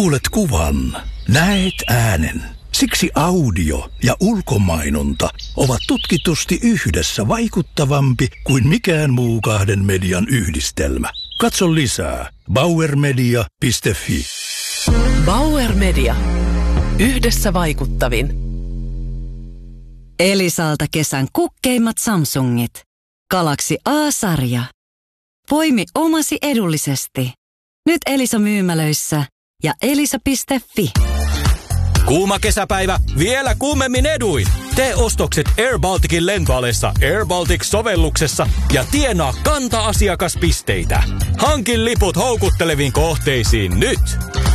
Kuulet kuvan, näet äänen. Siksi audio ja ulkomainonta ovat tutkitusti yhdessä vaikuttavampi kuin mikään muu kahden median yhdistelmä. Katso lisää bauermedia.fi. Bauer Media. Yhdessä vaikuttavin. Elisalta kesän kukkeimmat Samsungit. Galaxy A-sarja. Poimi omasi edullisesti. Nyt Elisa myymälöissä ja elisa.fi. Kuuma kesäpäivä, vielä kuumemmin eduin. Tee ostokset Air Balticin lentoalessa Air Baltic-sovelluksessa ja tienaa kanta-asiakaspisteitä. Hankin liput houkutteleviin kohteisiin nyt.